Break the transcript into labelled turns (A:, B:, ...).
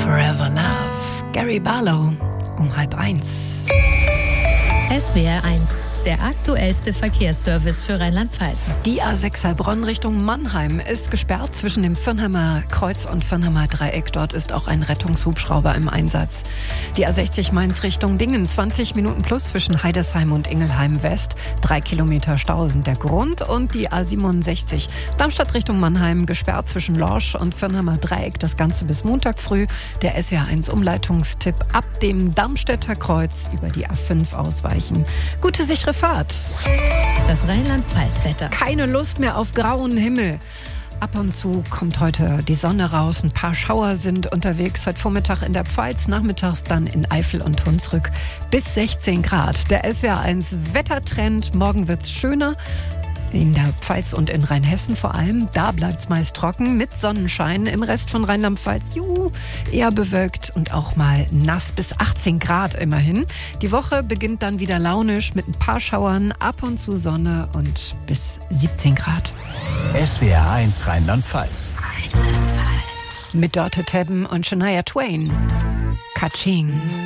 A: Forever Love. Gary Barlow um 12:30.
B: SWR 1, der aktuellste Verkehrsservice für Rheinland-Pfalz.
A: Die A6 Heilbronn Richtung Mannheim ist gesperrt zwischen dem Viernheimer Kreuz und Viernheimer Dreieck. Dort ist auch ein Rettungshubschrauber im Einsatz. Die A60 Mainz Richtung Bingen, 20 Minuten plus zwischen Heidesheim und Ingelheim West. 3 Kilometer Stau sind der Grund. Und die A67 Darmstadt Richtung Mannheim, gesperrt zwischen Lorsch und Viernheimer Dreieck. Das Ganze bis Montag früh. Der SWR 1 Umleitungstipp: ab dem Darmstädter Kreuz über die A5 ausweichen. Gute, sichere Fahrt.
B: Das Rheinland-Pfalz-Wetter.
A: Keine Lust mehr auf grauen Himmel. Ab und zu kommt heute die Sonne raus. Ein paar Schauer sind unterwegs. Heute Vormittag in der Pfalz, nachmittags dann in Eifel und Hunsrück bis 16 Grad. Der SWR 1 Wettertrend. Morgen wird's schöner. In der Pfalz und in Rheinhessen vor allem. Da bleibt's meist trocken mit Sonnenschein. Im Rest von Rheinland-Pfalz eher bewölkt und auch mal nass, bis 18 Grad immerhin. Die Woche beginnt dann wieder launisch mit ein paar Schauern, ab und zu Sonne und bis 17 Grad.
C: SWR 1 Rheinland-Pfalz.
A: Mit Dörte Tebben und Shania Twain. Kaching.